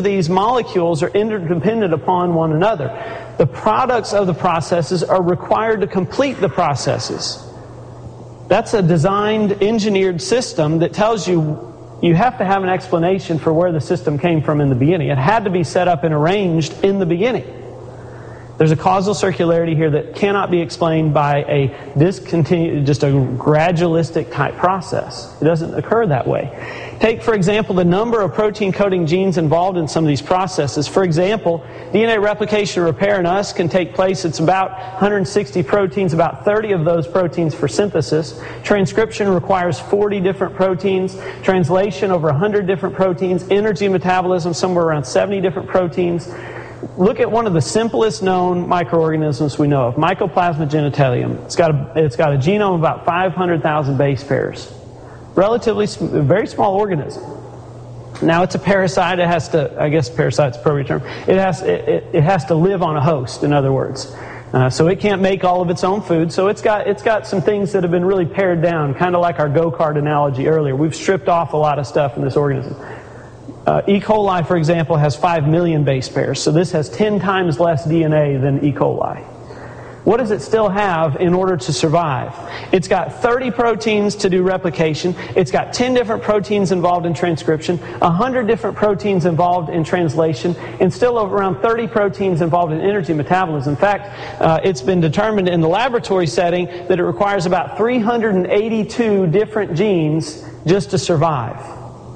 these molecules are interdependent upon one another. The products of the processes are required to complete the processes. That's a designed, engineered system that tells you have to have an explanation for where the system came from in the beginning. It had to be set up and arranged in the beginning. There's a causal circularity here that cannot be explained by just a gradualistic type process. It doesn't occur that way. Take, for example, the number of protein coding genes involved in some of these processes. For example, DNA replication repair in us can take place. It's about 160 proteins, about 30 of those proteins for synthesis. Transcription requires 40 different proteins. Translation, over 100 different proteins. Energy metabolism, somewhere around 70 different proteins. Look at one of the simplest known microorganisms we know of, Mycoplasma genitalium. It's got a genome of about 500,000 base pairs. Relatively very small organism. Now it's a parasite. It has to, I guess parasite's a appropriate term. It has to live on a host, in other words. So it can't make all of its own food. So it's got some things that have been really pared down, kind of like our go-kart analogy earlier. We've stripped off a lot of stuff in this organism. E. coli, for example, has 5 million base pairs, so this has 10 times less DNA than E. coli. What does it still have in order to survive? It's got 30 proteins to do replication. It's got 10 different proteins involved in transcription, 100 different proteins involved in translation, and still around 30 proteins involved in energy metabolism. In fact, it's been determined in the laboratory setting that it requires about 382 different genes just to survive.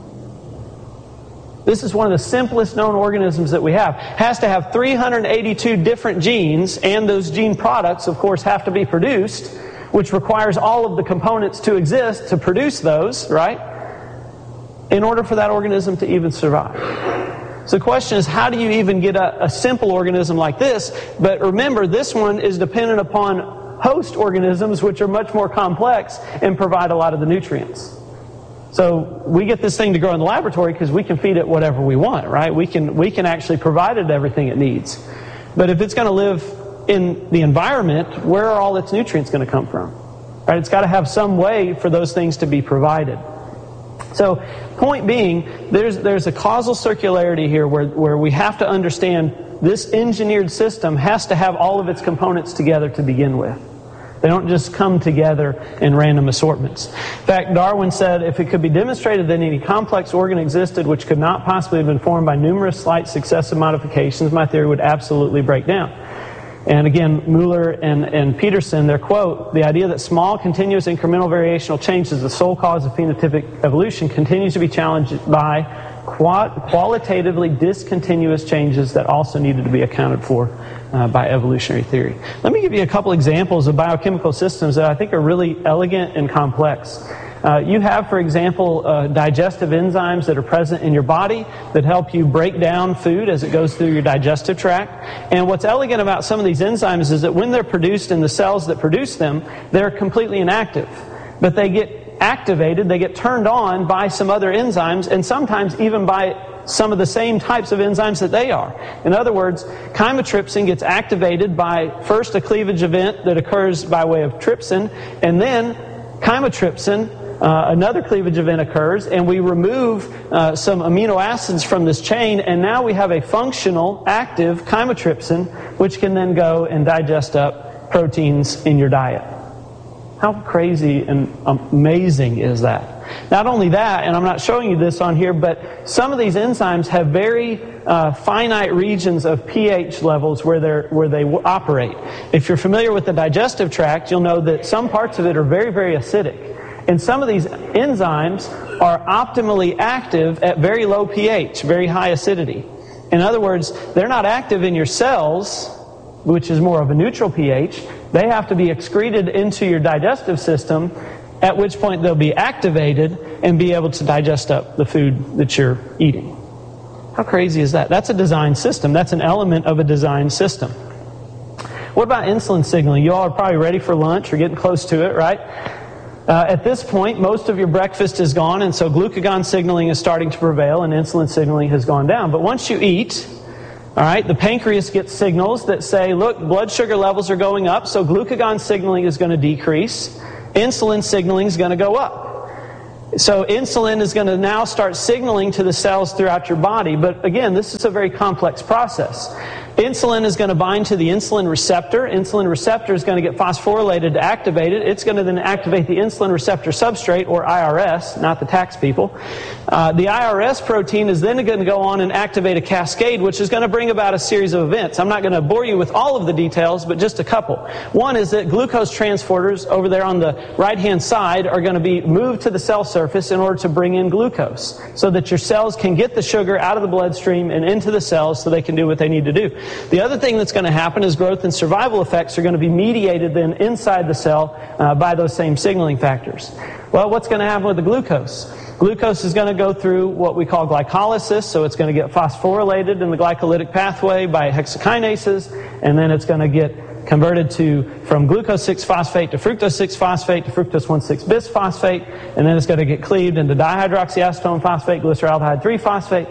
This is one of the simplest known organisms that we have. Has to have 382 different genes, and those gene products, of course, have to be produced, which requires all of the components to exist to produce those, right? In order for that organism to even survive. So the question is, how do you even get a simple organism like this? But remember, this one is dependent upon host organisms, which are much more complex and provide a lot of the nutrients. So we get this thing to grow in the laboratory because we can feed it whatever we want, right? We can actually provide it everything it needs. But if it's going to live in the environment, where are all its nutrients going to come from? Right? It's got to have some way for those things to be provided. So, point being, there's a causal circularity here where we have to understand this engineered system has to have all of its components together to begin with. They don't just come together in random assortments. In fact, Darwin said, if it could be demonstrated that any complex organ existed which could not possibly have been formed by numerous slight successive modifications, my theory would absolutely break down. And again, Mueller and Peterson, their quote, the idea that small, continuous, incremental variational change is the sole cause of phenotypic evolution continues to be challenged by qualitatively discontinuous changes that also needed to be accounted for by evolutionary theory. Let me give you a couple examples of biochemical systems that I think are really elegant and complex. You have, for example, digestive enzymes that are present in your body that help you break down food as it goes through your digestive tract. And what's elegant about some of these enzymes is that when they're produced in the cells that produce them, they're completely inactive. But they get activated, they get turned on by some other enzymes, and sometimes even by some of the same types of enzymes that they are. In other words, chymotrypsin gets activated by first a cleavage event that occurs by way of trypsin, and then chymotrypsin, another cleavage event occurs, and we remove some amino acids from this chain, and now we have a functional, active chymotrypsin, which can then go and digest up proteins in your diet. How crazy and amazing is that? Not only that, and I'm not showing you this on here, but some of these enzymes have very finite regions of pH levels where they operate. If you're familiar with the digestive tract, you'll know that some parts of it are very, very acidic. And some of these enzymes are optimally active at very low pH, very high acidity. In other words, they're not active in your cells, which is more of a neutral pH. They have to be excreted into your digestive system, at which point they'll be activated and be able to digest up the food that you're eating. How crazy is that? That's a design system. That's an element of a design system. What about insulin signaling? You all are probably ready for lunch or getting close to it, right? At this point, most of your breakfast is gone, and so glucagon signaling is starting to prevail, and insulin signaling has gone down. But once you eat, all right, the pancreas gets signals that say, look, blood sugar levels are going up, so glucagon signaling is going to decrease. Insulin signaling is going to go up. So insulin is going to now start signaling to the cells throughout your body. But again, this is a very complex process. Insulin is going to bind to the insulin receptor. Insulin receptor is going to get phosphorylated to activate it. It's going to then activate the insulin receptor substrate, or IRS, not the tax people. The IRS protein is then going to go on and activate a cascade, which is going to bring about a series of events. I'm not going to bore you with all of the details, but just a couple. One is that glucose transporters over there on the right-hand side are going to be moved to the cell surface in order to bring in glucose, so that your cells can get the sugar out of the bloodstream and into the cells so they can do what they need to do. The other thing that's going to happen is growth and survival effects are going to be mediated then inside the cell by those same signaling factors. Well, what's going to happen with the glucose? Glucose is going to go through what we call glycolysis, so it's going to get phosphorylated in the glycolytic pathway by hexokinases, and then it's going to get converted from glucose 6-phosphate to fructose 6-phosphate to fructose 1,6-bisphosphate, and then it's going to get cleaved into dihydroxyacetone phosphate, glyceraldehyde 3-phosphate,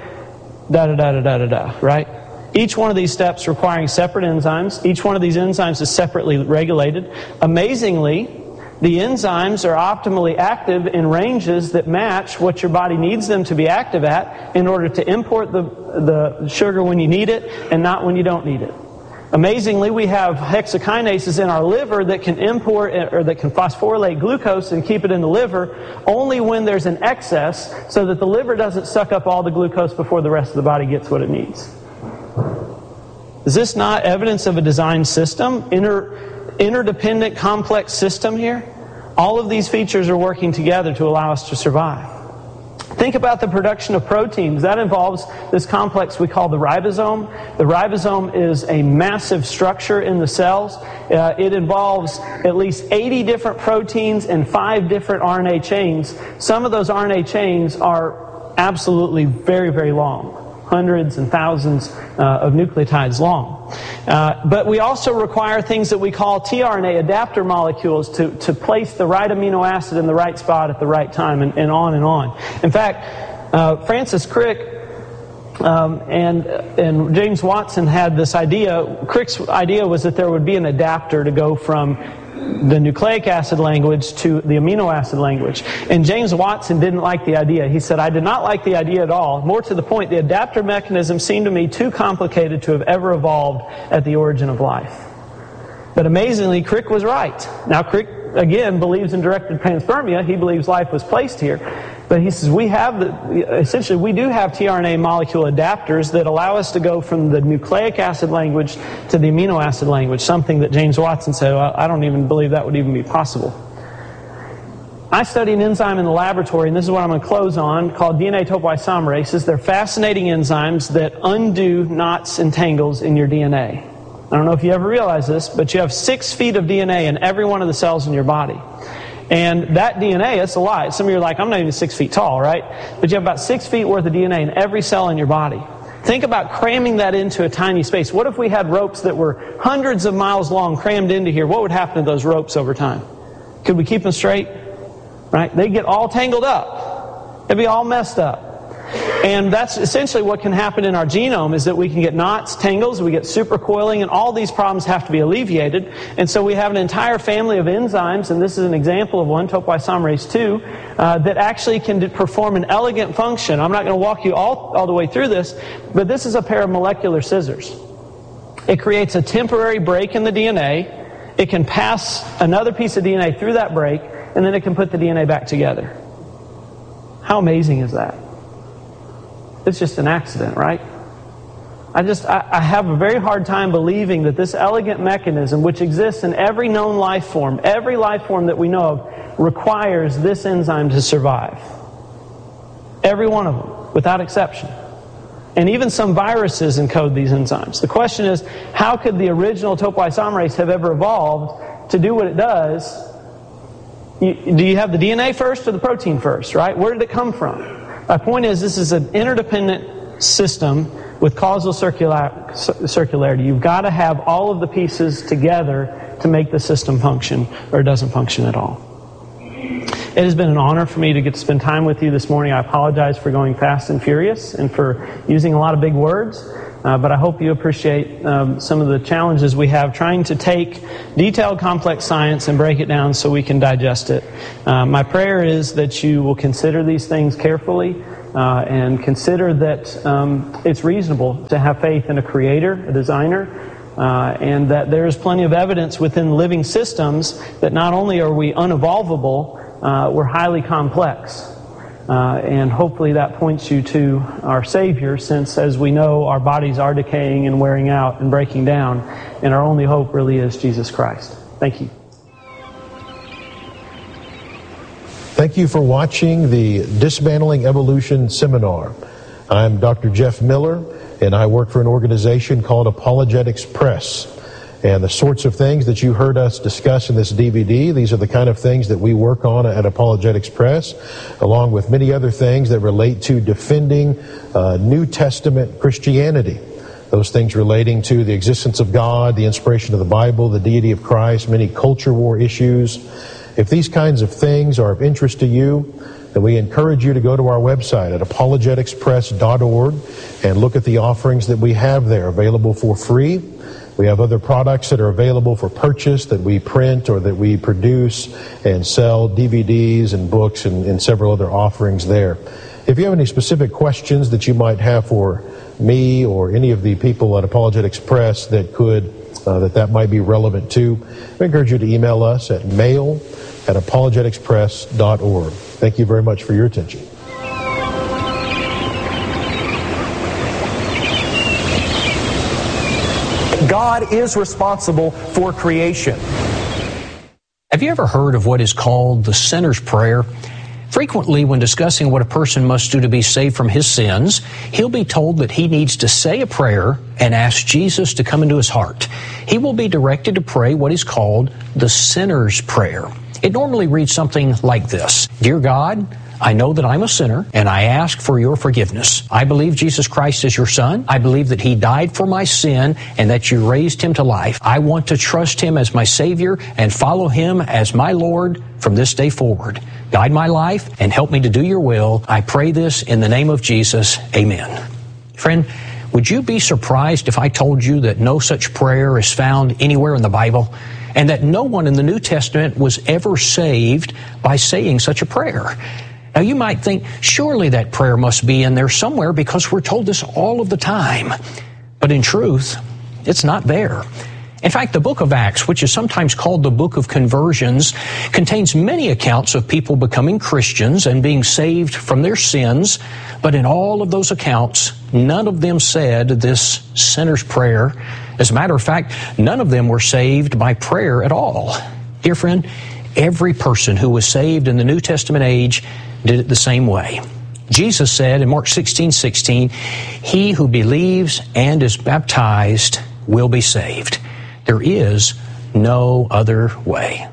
right? Each one of these steps requiring separate enzymes. Each one of these enzymes is separately regulated. Amazingly, the enzymes are optimally active in ranges that match what your body needs them to be active at in order to import the sugar when you need it and not when you don't need it. Amazingly, we have hexokinases in our liver that can import or that can phosphorylate glucose and keep it in the liver only when there's an excess, so that the liver doesn't suck up all the glucose before the rest of the body gets what it needs. Is this not evidence of a design system? Interdependent, complex system here? All of these features are working together to allow us to survive. Think about the production of proteins. That involves this complex we call the ribosome. The ribosome is a massive structure in the cells. It involves at least 80 different proteins and 5 different RNA chains. Some of those RNA chains are absolutely very, very long. Hundreds and thousands of nucleotides long. But we also require things that we call tRNA adapter molecules to place the right amino acid in the right spot at the right time, and on and on. In fact, Francis Crick and James Watson had this idea. Crick's idea was that there would be an adapter to go from the nucleic acid language to the amino acid language. And James Watson didn't like the idea. He said, I did not like the idea at all. More to the point, the adapter mechanism seemed to me too complicated to have ever evolved at the origin of life. But amazingly, Crick was right. Now, Crick, again, believes in directed panspermia. He believes life was placed here. But he says we do have tRNA molecule adapters that allow us to go from the nucleic acid language to the amino acid language, something that James Watson said, well, I don't even believe that would even be possible. I study an enzyme in the laboratory, and this is what I'm going to close on, called DNA topoisomerases. They're fascinating enzymes that undo knots and tangles in your DNA. I don't know if you ever realize this, but you have 6 feet of DNA in every one of the cells in your body. And that DNA, it's a lot. Some of you are like, I'm not even 6 feet tall, right? But you have about 6 feet worth of DNA in every cell in your body. Think about cramming that into a tiny space. What if we had ropes that were hundreds of miles long crammed into here? What would happen to those ropes over time? Could we keep them straight? Right? They'd get all tangled up. They'd be all messed up. And that's essentially what can happen in our genome, is that we can get knots, tangles, we get supercoiling, and all these problems have to be alleviated. And so we have an entire family of enzymes, and this is an example of one, topoisomerase 2, that actually can perform an elegant function. I'm not going to walk you all the way through this, but this is a pair of molecular scissors. It creates a temporary break in the DNA. It can pass another piece of DNA through that break, and then it can put the DNA back together. How amazing is that? It's just an accident, right? I have a very hard time believing that this elegant mechanism, which exists in every known life form that we know of, requires this enzyme to survive. Every one of them, without exception. And even some viruses encode these enzymes. The question is, how could the original topoisomerase have ever evolved to do what it does? Do you have the DNA first or the protein first, right? Where did it come from? My point is, this is an interdependent system with causal circularity. You've got to have all of the pieces together to make the system function, or it doesn't function at all. It has been an honor for me to get to spend time with you this morning. I apologize for going fast and furious and for using a lot of big words. But I hope you appreciate some of the challenges we have trying to take detailed, complex science and break it down so we can digest it. My prayer is that you will consider these things carefully and consider that it's reasonable to have faith in a creator, a designer, and that there is plenty of evidence within living systems that not only are we unevolvable, we're highly complex. And hopefully that points you to our Savior, since, as we know, our bodies are decaying and wearing out and breaking down, and our only hope really is Jesus Christ. Thank you. Thank you for watching the Dismantling Evolution Seminar. I'm Dr. Jeff Miller, and I work for an organization called Apologetics Press. And the sorts of things that you heard us discuss in this DVD, these are the kind of things that we work on at Apologetics Press, along with many other things that relate to defending New Testament Christianity. Those things relating to the existence of God, the inspiration of the Bible, the deity of Christ, many culture war issues. If these kinds of things are of interest to you, then we encourage you to go to our website at apologeticspress.org and look at the offerings that we have there available for free. We have other products that are available for purchase that we print or that we produce and sell, DVDs and books and several other offerings there. If you have any specific questions that you might have for me or any of the people at Apologetics Press that might be relevant to, we encourage you to email us at mail@apologeticspress.org. Thank you very much for your attention. God is responsible for creation. Have you ever heard of what is called the sinner's prayer? Frequently, when discussing what a person must do to be saved from his sins, he'll be told that he needs to say a prayer and ask Jesus to come into his heart. He will be directed to pray what is called the sinner's prayer. It normally reads something like this: Dear God, I know that I'm a sinner, and I ask for your forgiveness. I believe Jesus Christ is your Son. I believe that He died for my sin and that you raised Him to life. I want to trust Him as my Savior and follow Him as my Lord from this day forward. Guide my life and help me to do your will. I pray this in the name of Jesus. Amen. Friend, would you be surprised if I told you that no such prayer is found anywhere in the Bible, and that no one in the New Testament was ever saved by saying such a prayer? Now, you might think, surely that prayer must be in there somewhere because we're told this all of the time. But in truth, it's not there. In fact, the book of Acts, which is sometimes called the book of conversions, contains many accounts of people becoming Christians and being saved from their sins. But in all of those accounts, none of them said this sinner's prayer. As a matter of fact, none of them were saved by prayer at all. Dear friend, every person who was saved in the New Testament age did it the same way. Jesus said in Mark 16:16, he who believes and is baptized will be saved. There is no other way.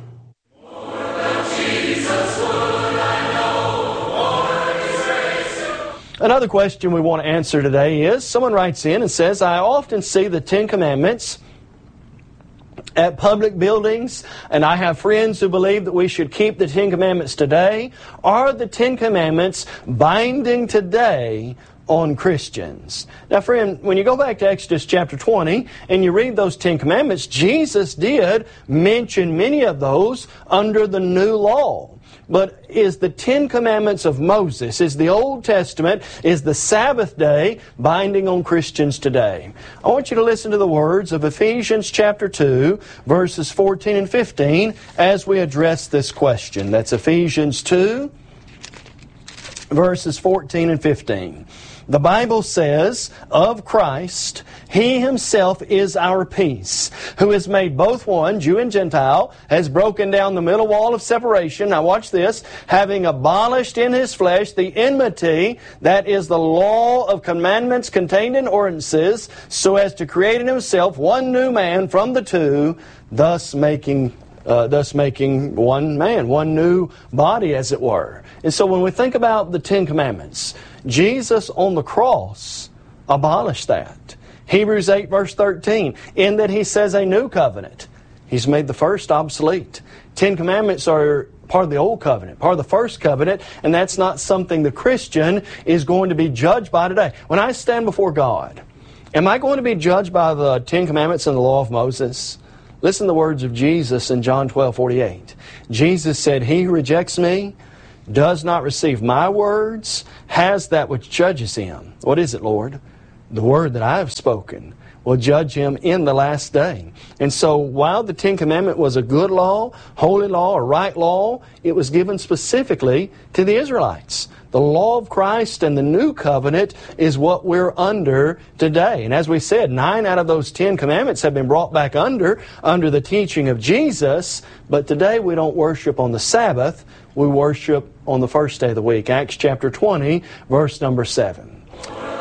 Another question we want to answer today is, someone writes in and says, I often see the Ten Commandments at public buildings, and I have friends who believe that we should keep the Ten Commandments today. Are the Ten Commandments binding today on Christians? Now, friend, when you go back to Exodus chapter 20 and you read those Ten Commandments, Jesus did mention many of those under the new law. But is the Ten Commandments of Moses, is the Old Testament, is the Sabbath day binding on Christians today? I want you to listen to the words of Ephesians chapter 2, verses 14 and 15 as we address this question. That's Ephesians 2, verses 14 and 15. The Bible says, of Christ, He Himself is our peace, who has made both one, Jew and Gentile, has broken down the middle wall of separation. Now watch this. Having abolished in His flesh the enmity, that is the law of commandments contained in ordinances, so as to create in Himself one new man from the two, thus making one man, one new body, as it were. And so when we think about the Ten Commandments, Jesus on the cross abolished that. Hebrews 8 verse 13, in that He says a new covenant. He's made the first obsolete. Ten Commandments are part of the old covenant, part of the first covenant, and that's not something the Christian is going to be judged by today. When I stand before God, Am I going to be judged by the Ten Commandments and the law of Moses? Listen to the words of Jesus in John 12:48. Jesus said, "He who rejects me does not receive my words, has that which judges him." What is it, Lord? The word that I have spoken will judge him in the last day. And so while the Ten Commandment was a good law, holy law, a right law, it was given specifically to the Israelites. The law of Christ and the new covenant is what we're under today. And as we said, 9 out of those 10 commandments have been brought back under the teaching of Jesus. But today we don't worship on the Sabbath. We worship on the first day of the week. Acts chapter 20, verse number 7.